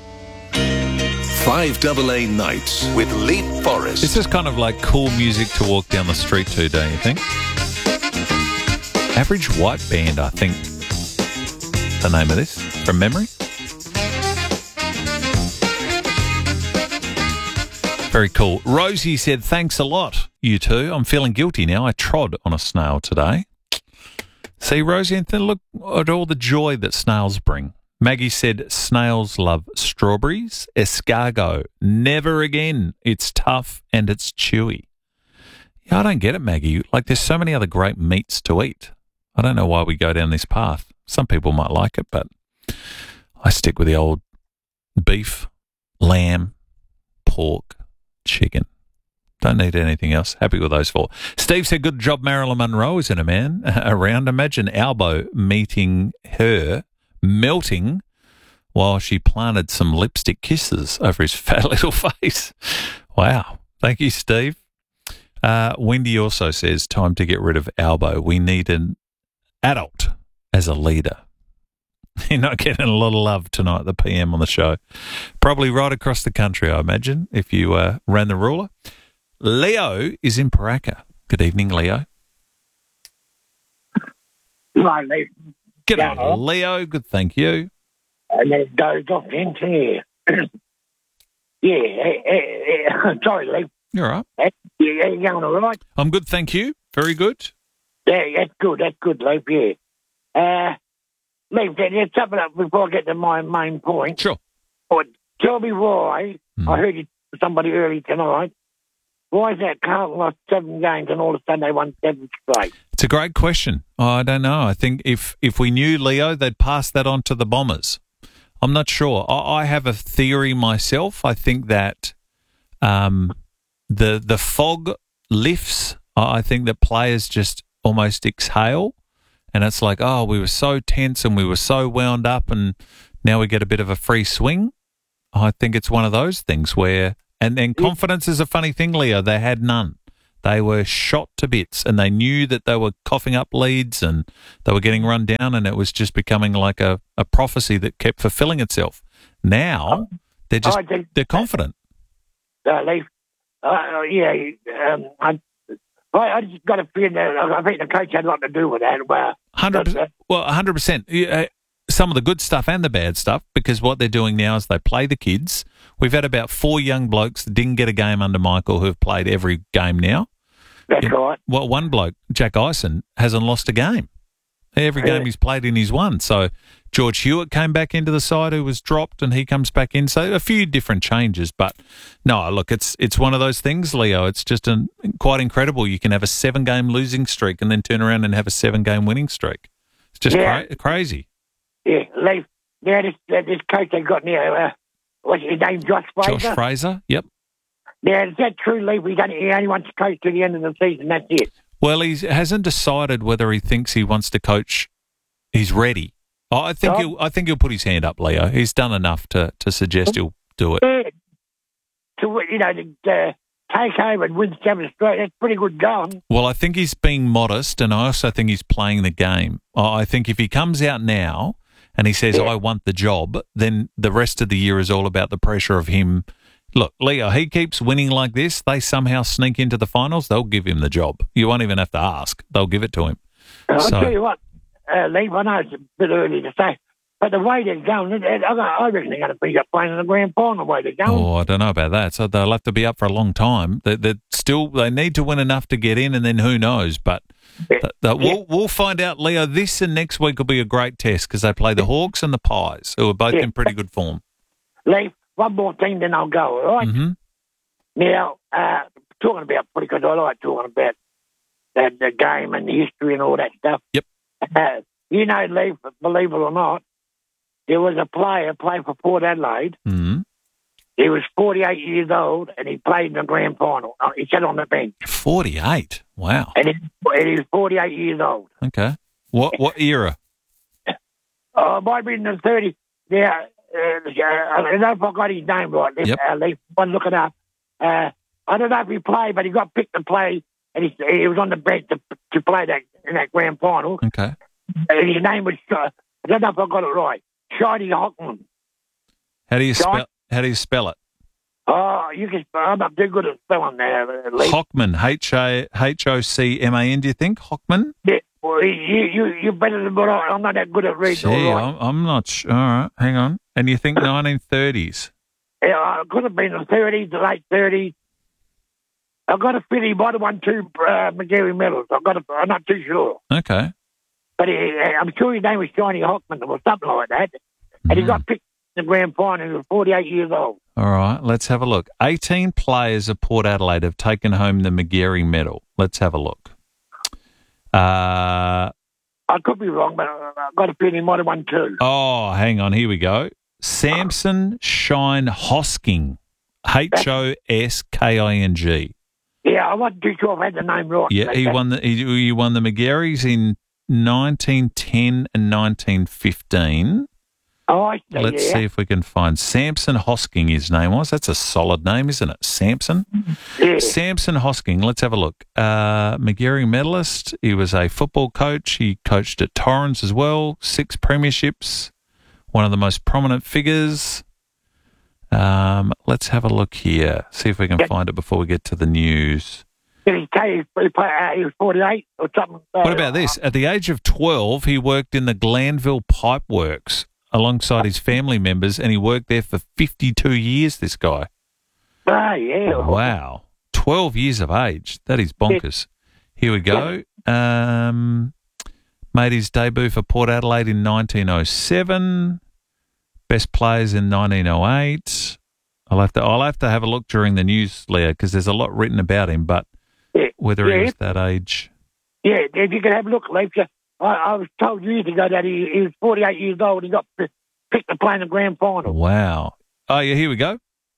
5AA Nights with Leap Forrest. This is kind of like cool music to walk down the street to, don't you think? Average White Band, I think, the name of this, from memory. Very cool. Rosie said, thanks a lot, you two. I'm feeling guilty now. I trod on a snail today. See, Rosie, and then look at all the joy that snails bring. Maggie said, snails love strawberries. Escargot, never again. It's tough and it's chewy. Yeah, I don't get it, Maggie. Like, there's so many other great meats to eat. I don't know why we go down this path. Some people might like it, but I stick with the old beef, lamb, pork, chicken. Don't need anything else. Happy with those 4. Steve said, good job, Marilyn Monroe isn't a man around. Imagine Albo meeting her, melting while she planted some lipstick kisses over his fat little face. Wow. Thank you, Steve. Wendy also says, time to get rid of Albo. We need an adult as a leader. You're not getting a lot of love tonight at the PM on the show. Probably right across the country, I imagine, if you ran the ruler. Leo is in Paraka. Good evening, Leo. Hi, Leo. G'day, Leo. Good, thank you. And then dozed off into here. Sorry, Lee. You're all right. Yeah, you going all right? I'm good, thank you. Very good. Yeah, that's good, Lee, yeah. Lee, just something up before I get to my main point. Sure. Tell me why, I heard you somebody early tonight, why is that Carlton lost 7 games and all of a sudden they won 7 straight? It's a great question. I don't know. I think if we knew Leo, they'd pass that on to the Bombers. I'm not sure. I have a theory myself. I think that The fog lifts. I think that players just almost exhale, and it's like, oh, we were so tense and we were so wound up, and now we get a bit of a free swing. I think it's one of those things where, and then confidence is a funny thing, Leo. They had none. They were shot to bits, and they knew that they were coughing up leads and they were getting run down, and it was just becoming like a prophecy that kept fulfilling itself. Now they're just they're confident. I just got a feeling that I think the coach had a lot to do with that. 100%. Well, 100%. Some of the good stuff and the bad stuff, because what they're doing now is they play the kids. We've had about 4 young blokes that didn't get a game under Michael who have played every game now. That's right. Well, one bloke, Jack Ison, hasn't lost a game. Every game he's played in, he's won. So George Hewitt came back into the side, who was dropped, and he comes back in. So a few different changes. But no, look, it's one of those things, Leo. It's just quite incredible. You can have a 7-game losing streak and then turn around and have a 7-game winning streak. It's just crazy. Yeah, Leif. Yeah, this coach they got now, what's his name, Josh Fraser? Josh Fraser, yep. Yeah, is that true, Leif? He only wants to coach to the end of the season, that's it. Well, he hasn't decided whether he thinks he wants to coach. He's ready. I think he'll put his hand up, Leo. He's done enough to suggest he'll do it. Yeah. To take over and win 7 straight, that's pretty good going. Well, I think he's being modest, and I also think he's playing the game. I think if he comes out now and he says, I want the job, then the rest of the year is all about the pressure of him. Look, Leo, he keeps winning like this. They somehow sneak into the finals, they'll give him the job. You won't even have to ask. They'll give it to him. I'll tell you what, Leif, I know it's a bit early to say, but the way they're going, I reckon they're going to be up playing in the grand final the way they're going. Oh, I don't know about that. So they'll have to be up for a long time. They need to win enough to get in, and then who knows. But we'll find out, Leo. This and next week will be a great test because they play the Hawks and the Pies, who are both in pretty good form. Leif, one more thing, then I'll go, all right? Mm-hmm. Now, talking about footy, because I like talking about the game and the history and all that stuff. Yep. Leif, believe it or not, there was a player playing for Port Adelaide. Mm-hmm. He was 48 years old, and he played in the grand final. He sat on the bench. 48? Wow. And he was 48 years old. Okay. What era? It might be in the 30s. Yeah, I don't know if I got his name right. Yep. One look it up. I don't know if he played, but he got picked to play, and he was on the bench to play in that grand final. Okay. His name was, I don't know if I got it right, Shiny Hockman. How do you spell it? Oh, I'm not too good at spelling that. Hockman, Hocman. Do you think Hockman? Yeah. Well, you're better than what I'm not that good at reading. Gee, right. I'm not sure. All right, hang on. And you think 1930s? Yeah, it could have been the 30s, the late 30s. I've got a feeling he might have won 2 McGarry medals. I'm not too sure. Okay. But I'm sure his name was Shiny Hockman or something like that. And he got picked in the grand final. He was 48 years old. All right, let's have a look. 18 players of Port Adelaide have taken home the McGarry medal. Let's have a look. I could be wrong, but I've got a feeling he might have won 2. Oh, hang on. Here we go. Samson Shine Hosking. Hosking. Yeah, I wasn't too sure if I had the name right. Yeah, he won the McGarrys in 1910 and 1915. Oh, I see. Let's see if we can find Samson Hosking. His name was. That's a solid name, isn't it? Samson. Yeah. Samson Hosking. Let's have a look. McGarry medalist. He was a football coach. He coached at Torrens as well. 6 premierships. One of the most prominent figures. Let's have a look here. See if we can find it before we get to the news. Did he was 48 or something? What about this? At the age of 12, he worked in the Glanville Pipe Works alongside his family members, and he worked there for 52 years, this guy. Oh, yeah. Wow. 12 years of age. That is bonkers. Here we go. Made his debut for Port Adelaide in 1907. Best players in 1908. I'll have to have a look during the news, Leo, because there's a lot written about him, but whether he was that age. Yeah, if you can have a look, Leif. I was told years ago that he was 48 years old. He got picked to play in the grand final. Wow. Oh, yeah, here we go.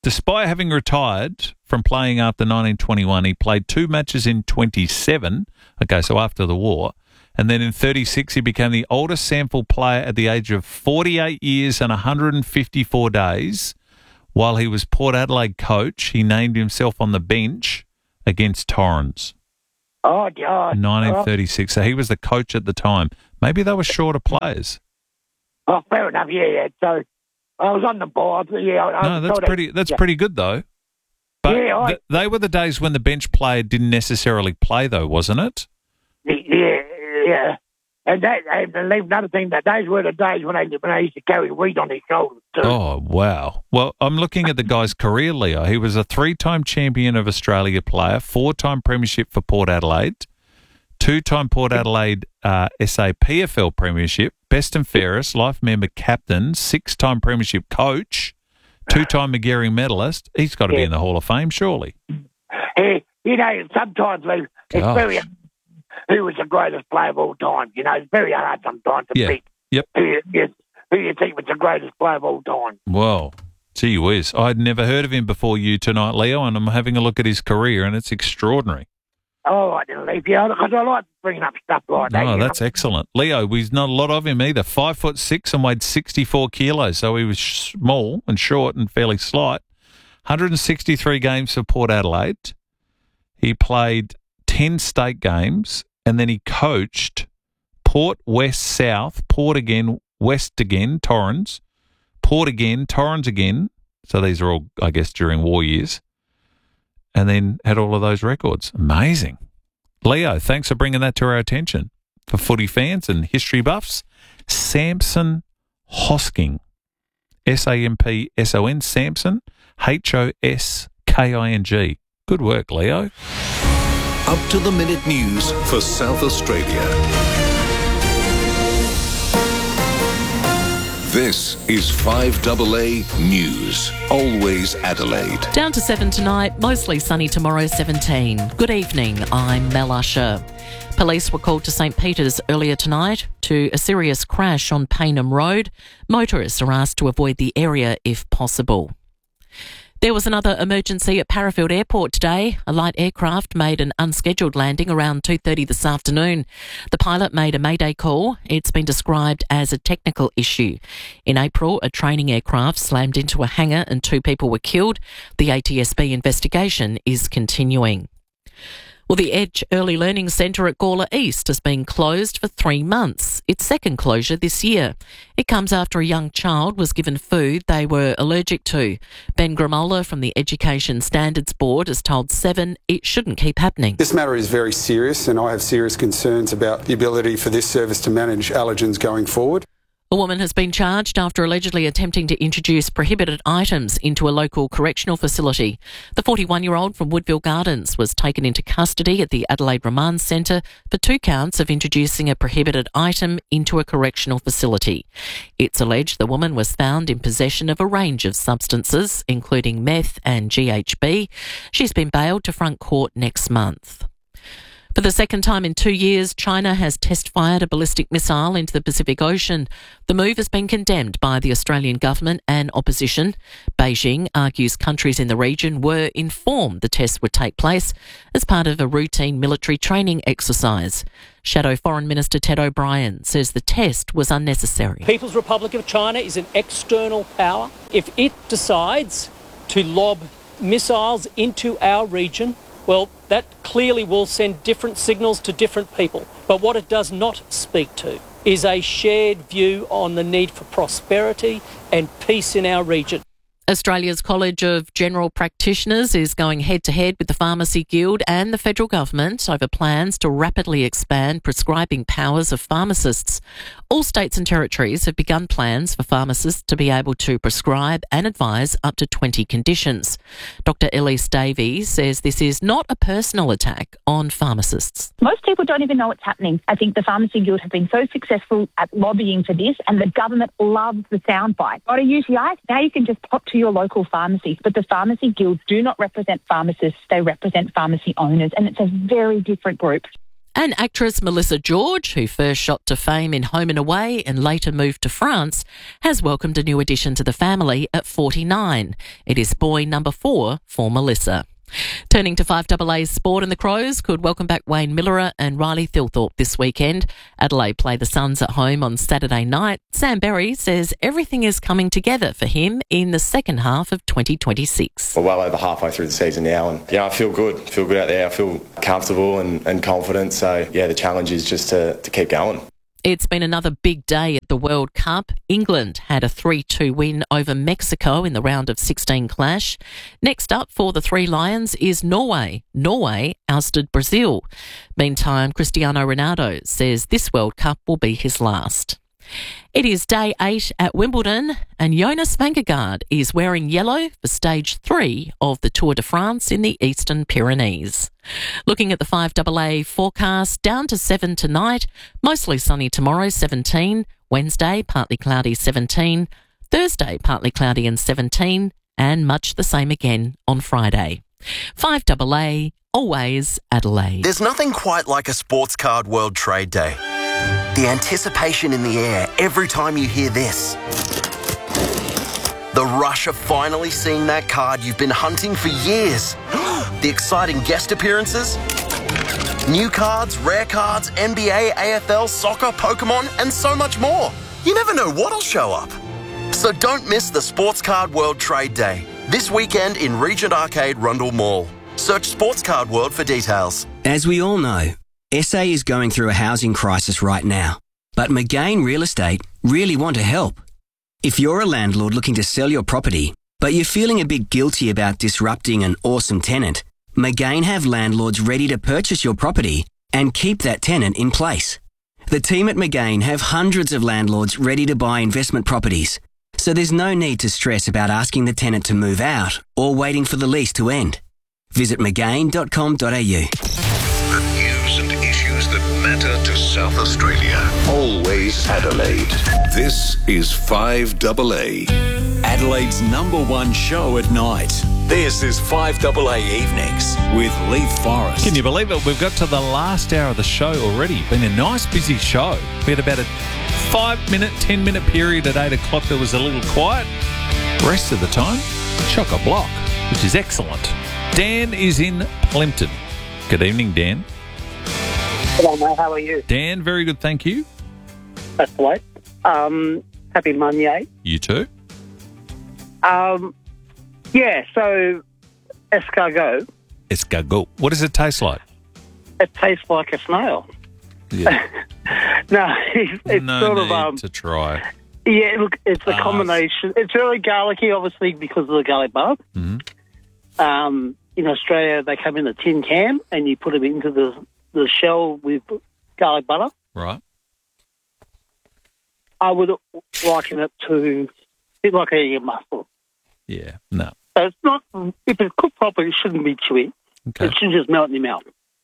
Despite having retired from playing after 1921, he played 2 matches in 27, okay, so after the war, and then in 36 he became the oldest SANFL player at the age of 48 years and 154 days. While he was Port Adelaide coach, he named himself on the bench against Torrens. Oh, God. 1936, so he was the coach at the time. Maybe they were shorter players. Oh, fair enough, yeah. So I was on the board. Yeah, No, that's pretty good though. But they were the days when the bench player didn't necessarily play, though, wasn't it? Yeah. And I believe another thing, that those were the days when I used to carry weight on his shoulders too. Oh, wow. Well, I'm looking at the guy's career, Leo. He was a 3-time champion of Australia player, 4-time premiership for Port Adelaide, 2-time Port Adelaide SAPFL premiership, best and fairest, life member captain, 6-time premiership coach, 2-time Magarey medalist. He's got to be in the Hall of Fame, surely. Sometimes it's very... Who was the greatest player of all time? It's very hard sometimes to pick. Yep. Who you think was the greatest player of all time? Well, gee whiz. I'd never heard of him before you tonight, Leo, and I'm having a look at his career, and it's extraordinary. Oh, I didn't leave you, because I like bringing up stuff like that. Oh, that's excellent. Leo, there's not a lot of him either. 5'6" and weighed 64 kilos, so he was small and short and fairly slight. 163 games for Port Adelaide. He played 10 state games, and then he coached Port, West, South, Port again, West again, Torrens, Port again, Torrens again. So these are all, I guess, during war years. And then had all of those records. Amazing. Leo, thanks for bringing that to our attention. For footy fans and history buffs, Samson Hosking. Sampson, Samson, Hosking. Good work, Leo. Up-to-the-minute news for South Australia. This is 5AA News. Always Adelaide. Down to 7 tonight, mostly sunny tomorrow, 17. Good evening, I'm Mel Usher. Police were called to St Peter's earlier tonight to a serious crash on Paynham Road. Motorists are asked to avoid the area if possible. There was another emergency at Parafield Airport today. A light aircraft made an unscheduled landing around 2:30 this afternoon. The pilot made a mayday call. It's been described as a technical issue. In April, a training aircraft slammed into a hangar and 2 people were killed. The ATSB investigation is continuing. Well, the Edge Early Learning Centre at Gawler East has been closed for 3 months. Its second closure this year. It comes after a young child was given food they were allergic to. Ben Gramola from the Education Standards Board has told Seven it shouldn't keep happening. This matter is very serious, and I have serious concerns about the ability for this service to manage allergens going forward. A woman has been charged after allegedly attempting to introduce prohibited items into a local correctional facility. The 41-year-old from Woodville Gardens was taken into custody at the Adelaide Remand Centre for 2 counts of introducing a prohibited item into a correctional facility. It's alleged the woman was found in possession of a range of substances, including meth and GHB. She's been bailed to front court next month. For the second time in 2 years, China has test-fired a ballistic missile into the Pacific Ocean. The move has been condemned by the Australian government and opposition. Beijing argues countries in the region were informed the test would take place as part of a routine military training exercise. Shadow Foreign Minister Ted O'Brien says the test was unnecessary. People's Republic of China is an external power. If it decides to lob missiles into our region, well, that clearly will send different signals to different people. But what it does not speak to is a shared view on the need for prosperity and peace in our region. Australia's College of General Practitioners is going head-to-head with the Pharmacy Guild and the federal government over plans to rapidly expand prescribing powers of pharmacists. All states and territories have begun plans for pharmacists to be able to prescribe and advise up to 20 conditions. Dr. Elise Davies says this is not a personal attack on pharmacists. Most people don't even know what's happening. I think the Pharmacy Guild have been so successful at lobbying for this, and the government loves the soundbite. Got a UTI? Now you can just pop to your local pharmacy. But the Pharmacy Guilds do not represent pharmacists, they represent pharmacy owners, and it's a very different group. And actress Melissa George, who first shot to fame in Home and Away and later moved to France, has welcomed a new addition to the family at 49. It is boy number 4 for Melissa. Turning to 5AA's sport, and the Crows could welcome back Wayne Millerer and Riley Thilthorpe this weekend. Adelaide play the Suns at home on Saturday night. Sam Berry says everything is coming together for him in the second half of 2026. We're well over halfway through the season now, and I feel good out there. I feel comfortable and confident. So the challenge is just to keep going. It's been another big day at the World Cup. England had a 3-2 win over Mexico in the round of 16 clash. Next up for the Three Lions is Norway. Norway ousted Brazil. Meantime, Cristiano Ronaldo says this World Cup will be his last. It is day 8 at Wimbledon, and Jonas Vingegaard is wearing yellow for stage 3 of the Tour de France in the Eastern Pyrenees. Looking at the 5AA forecast, down to 7 tonight, mostly sunny tomorrow, 17, Wednesday, partly cloudy, 17, Thursday, partly cloudy and 17, and much the same again on Friday. 5AA, always Adelaide. There's nothing quite like a sports card World Trade Day. The anticipation in the air every time you hear this. The rush of finally seeing that card you've been hunting for years. The exciting guest appearances. New cards, rare cards, NBA, AFL, soccer, Pokemon, and so much more. You never know what'll show up. So don't miss the Sports Card World Trade Day. This weekend in Regent Arcade, Rundle Mall. Search Sports Card World for details. As we all know, SA is going through a housing crisis right now, but McGain Real Estate really want to help. If you're a landlord looking to sell your property, but you're feeling a bit guilty about disrupting an awesome tenant, McGain have landlords ready to purchase your property and keep that tenant in place. The team at McGain have hundreds of landlords ready to buy investment properties, so there's no need to stress about asking the tenant to move out or waiting for the lease to end. Visit mcgain.com.au. The news and issues that matter to South Australia. Always Adelaide. This is 5AA. Adelaide's #1 show at night. This is 5AA Evenings with Leith Forrest. Can you believe it? We've got to the last hour of the show already. Been a nice busy show. We had about a 5-minute, 10-minute period at 8 o'clock that was a little quiet. Rest of the time, chock-a-block, which is excellent. Dan is in Plympton. Good evening, Dan. Hello, mate. How are you? Dan, very good, thank you. That's right. Happy Monday. You too. So escargot. Escargot. What does it taste like? It tastes like a snail. Yeah. No, it's no sort need of... to try. Yeah, look, it's a combination. It's really garlicky, obviously, because of the garlic butter. Mm-hmm. In Australia, they come in a tin can, and you put them into the shell with garlic butter. Right. I would liken it to a bit like eating a mussel. Yeah, no. So it's not, if it's cooked properly, it shouldn't be chewy. Okay. It should just melt in your mouth.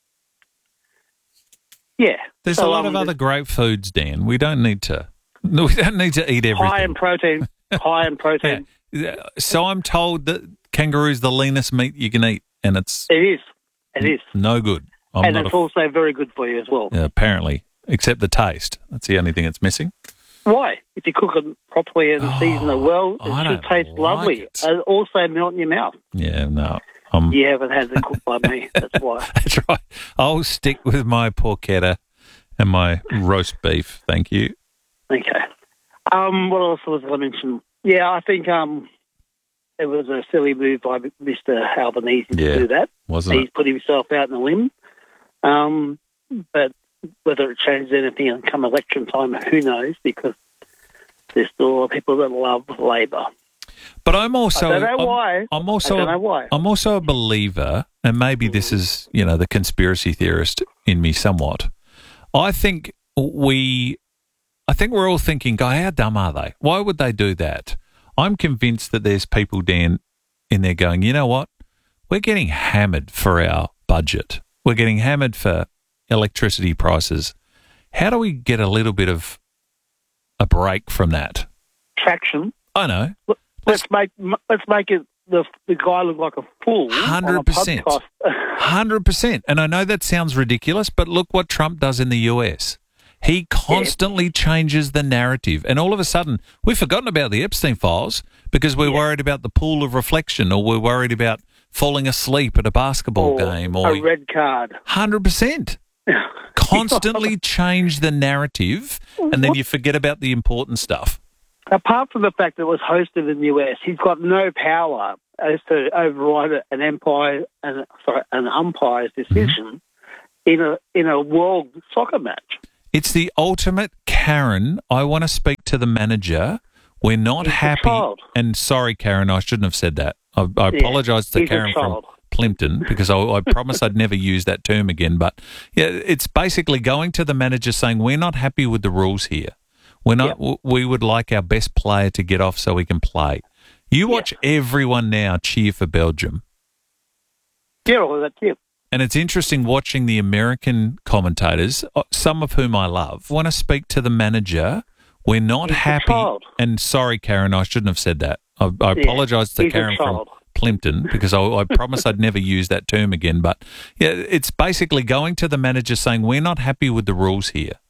Yeah. There's a lot of other great foods, Dan. We don't need to eat everything. High in protein. High in protein. Yeah. So I'm told that kangaroo's the leanest meat you can eat, and It is. No good. And it's also very good for you as well. Yeah, apparently, except the taste. That's the only thing it's missing. Why? If you cook it properly and season it well, it should taste lovely. And also melt in your mouth. Yeah, no. You haven't had it cooked by me. That's why. That's right. I'll stick with my porchetta and my roast beef. Thank you. Okay. What else was I mention? Yeah, I think it was a silly move by Mr. Albanese to do that. Wasn't it? He's put himself out in a limb. But whether it changes anything come election time, who knows? Because there's still a lot of people that love Labor. But I'm also I don't know why. I'm also I don't know why. I'm also a believer, and maybe this is, the conspiracy theorist in me somewhat. I think we're all thinking, God, how dumb are they? Why would they do that? I'm convinced that there's people, Dan, in there going, you know what? We're getting hammered for our budget. We're getting hammered for electricity prices. How do we get a little bit of a break from that? Traction. I know. Let's make it the guy look like a fool. 100%. 100%. And I know that sounds ridiculous, but look what Trump does in the US. He constantly changes the narrative. And all of a sudden, we've forgotten about the Epstein files because we're worried about the pool of reflection, or we're worried about falling asleep at a basketball game. Or a red card. 100%. Constantly change the narrative, and then you forget about the important stuff. Apart from the fact that it was hosted in the US, he's got no power as to override an umpire's decision in a world soccer match. It's the ultimate Karen. I want to speak to the manager. We're not happy. And sorry, Karen, I shouldn't have said that. I apologise to Karen from Plimpton because I promised I'd never use that term again. But yeah, it's basically going to the manager saying we're not happy with the rules here. We're not. We would like our best player to get off so we can play. You watch everyone now cheer for Belgium. Yeah, well, that's it. And it's interesting watching the American commentators, some of whom I love, want to speak to the manager. We're not happy. And sorry, Karen, I shouldn't have said that. I apologise to Karen from Plimpton because I promised I'd never use that term again. But yeah, it's basically going to the manager saying we're not happy with the rules here.